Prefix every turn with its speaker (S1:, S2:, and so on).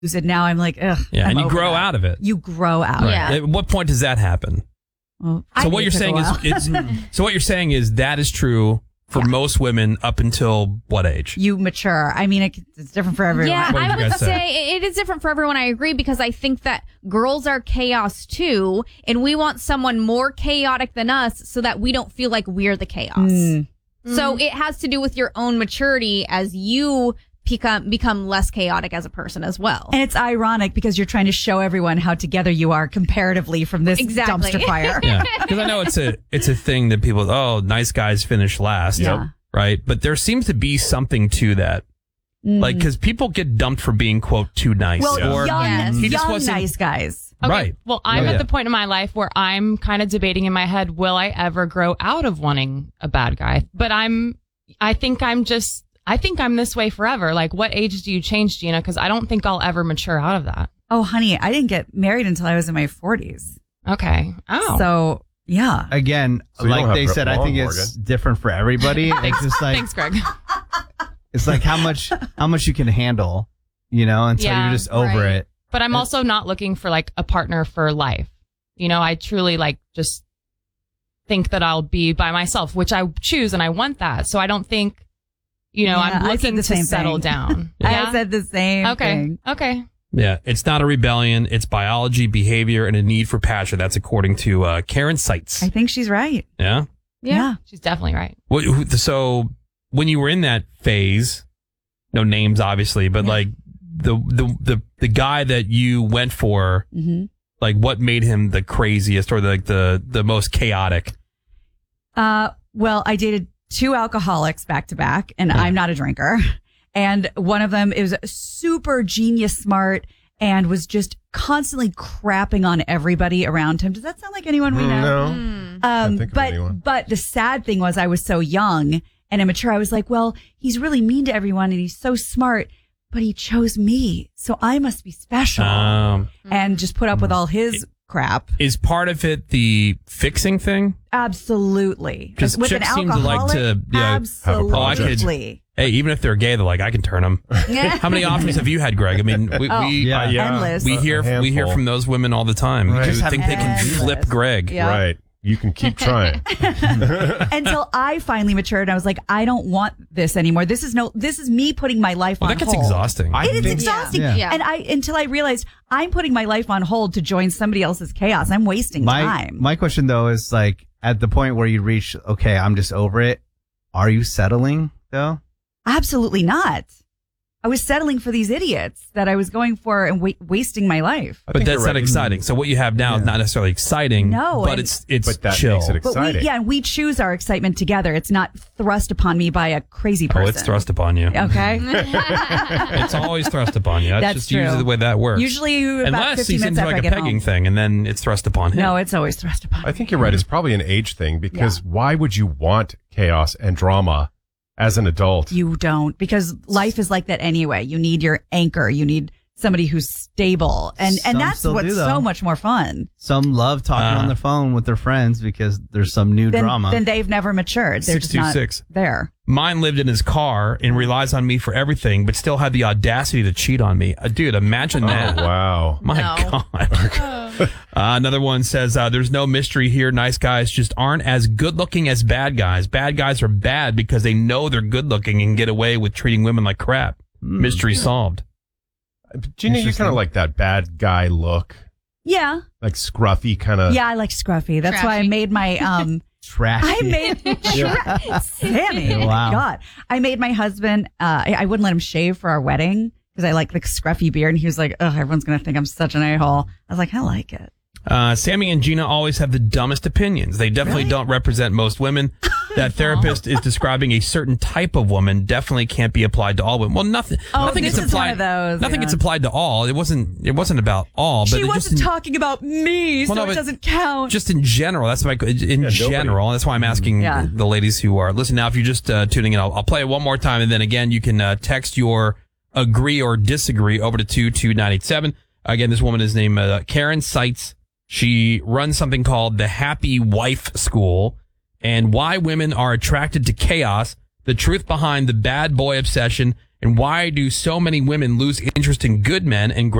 S1: And now I'm like, ugh.
S2: Yeah,
S1: I'm
S2: and you
S1: over
S2: grow
S1: that.
S2: out of it.
S1: You grow out.
S2: Right.
S3: Yeah.
S2: At what point does that happen?
S1: Well,
S2: So what you're saying so what you're saying is that is true for most women up until what age?
S1: you mature. I mean, it's different for everyone.
S3: Yeah,
S2: What did
S3: I
S2: you
S3: would
S2: guys say?
S3: say it is different for everyone. I agree because I think that girls are chaos too, and we want someone more chaotic than us so that we don't feel like we're the chaos. So it has to do with your own maturity as you become less chaotic as a person as well.
S1: And it's ironic because you're trying to show everyone how together you are comparatively from this
S3: Exactly.
S1: dumpster fire.
S2: Yeah, because I know it's a thing that people, nice guys finish last,
S1: Yeah.
S2: right? But there seems to be something to that, like because people get dumped for being quote too nice.
S1: Well,
S2: or
S1: young,
S2: he just
S1: young
S2: wasn't
S1: nice guys.
S4: Okay,
S2: right.
S4: Well, I'm
S2: Yeah.
S4: at the point in my life where I'm kind of debating in my head, will I ever grow out of wanting a bad guy? But I think I'm this way forever. Like, what age do you change, Gina? Because I don't think I'll ever mature out of that.
S1: Oh, honey, I didn't get married until I was in my 40s.
S4: Okay. Oh.
S1: So, yeah.
S5: Again,
S6: So you don't
S5: like
S6: have
S5: they said, I
S6: long,
S5: think it's different for everybody. It's just like
S4: Thanks, Greg.
S5: it's like how much you can handle, until
S4: Yeah,
S5: you're just over
S3: right.
S5: it.
S4: But I'm also not looking for like a partner for life. I truly just think that I'll be by myself, which I choose and I want that. So I don't think, I'm
S1: I said
S4: looking
S1: the
S4: to
S1: same
S4: settle
S1: thing.
S4: down.
S1: I said the same
S4: Okay.
S1: thing.
S4: Okay.
S2: Yeah, it's not a rebellion. It's biology, behavior, and a need for passion. That's according to Karen Seitz.
S1: I think she's right.
S2: Yeah.
S1: Yeah.
S4: She's definitely right.
S2: So when you were in that phase, no names obviously, but like the guy that you went for, like what made him the craziest or the most chaotic?
S1: Well, I dated 2 alcoholics back to back, and I'm not a drinker. And one of them is super genius smart and was just constantly crapping on everybody around him. Does that sound like anyone we know?
S6: No. Can't think of anyone.
S1: But the sad thing was I was so young and immature. I was like, well, he's really mean to everyone and he's so smart, but he chose me. So I must be special. And just put up with all his crap.
S2: Is part of it the fixing thing?
S1: Absolutely.
S2: 'Cause
S1: With an
S2: chicks seem to like
S1: alcoholic,
S2: to,
S6: have a project.
S1: absolutely.
S2: Hey, even if they're gay, they're like, I can turn them. How many offers have you had, Greg? I mean,
S1: Endless.
S2: we hear
S6: handful.
S2: from those women all the time.
S6: Right.
S2: You
S6: Just
S2: think they can
S1: endless.
S2: flip Greg?
S1: Yeah.
S6: Right. You can keep trying.
S1: Until I finally matured and I was like, I don't want this anymore. This is me putting my life
S2: Well,
S1: on
S2: that gets
S1: hold.
S2: exhausting.
S1: It is exhausting.
S5: Yeah.
S1: And until I realized I'm putting my life on hold to join somebody else's chaos. I'm wasting time.
S5: My question though is like at the point where you reach, okay, I'm just over it. Are you settling though?
S1: Absolutely not. I was settling for these idiots that I was going for and wasting my life.
S2: But that's not exciting. So what you have now is not necessarily exciting.
S1: No,
S2: but
S1: and-
S2: it's
S6: that
S2: chill.
S6: makes it
S1: But
S6: exciting.
S1: we choose our excitement together. It's not thrust upon me by a crazy person.
S2: Oh, it's thrust upon you.
S1: Okay.
S2: It's always thrust upon you. That's just
S1: true.
S2: usually the way that works.
S1: Usually about
S2: Unless
S1: 15
S2: he's
S1: minutes
S2: into
S1: after
S2: like
S1: I
S2: a
S1: get
S2: pegging
S1: home.
S2: thing, and then it's thrust upon him.
S1: No, it's always thrust upon.
S6: I think you're right. It's probably an age thing because why would you want chaos and drama as an adult?
S1: You don't, because life is like that anyway. You need your anchor. You need somebody who's stable. And
S5: Some
S1: that's
S5: still
S1: what's
S5: do, though.
S1: so much more fun.
S5: Some love talking on the phone with their friends because there's some new drama.
S1: Then they've never matured. They're just not
S2: 626.
S1: there.
S2: Mine lived in his car and relies on me for everything, but still had the audacity to cheat on me. Dude, imagine that.
S6: Oh, wow.
S2: My God. Another one says, there's no mystery here. Nice guys just aren't as good looking as bad guys. Bad guys are bad because they know they're good looking and get away with treating women like crap. Mystery solved.
S6: Gina, you kind of like that bad guy look,
S1: Yeah.
S6: like scruffy kind of.
S1: Yeah, I like scruffy. That's why I
S3: Trashy.
S1: made my
S5: Trashy.
S1: I made Sammy. Oh
S5: Wow.
S1: my God. I made my husband I wouldn't let him shave for our wedding because I like the scruffy beard, and he was like, "Oh, everyone's gonna think I'm such an a-hole." I was like, I like it.
S2: Sammy and Gina always have the dumbest opinions. They definitely don't represent most women. That therapist is describing a certain type of woman. Definitely can't be applied to all women. Well, nothing
S1: this
S2: gets
S1: is
S2: applied.
S1: one of those,
S2: nothing
S1: yeah.
S2: gets applied to all. It wasn't about all. But
S1: She
S2: it
S1: wasn't
S2: just,
S1: talking about me,
S2: Well,
S1: so
S2: no,
S1: it
S2: but
S1: doesn't count.
S2: just in general. That's why general. That's why I'm asking
S1: Yeah.
S2: the ladies who are listen now. If you're just tuning in, I'll play it one more time, and then again you can text your agree or disagree over to 22987. Again, this woman is named Karen Seitz. She runs something called the Happy Wife School, and why women are attracted to chaos, the truth behind the bad boy obsession, And why do so many women lose interest in good men and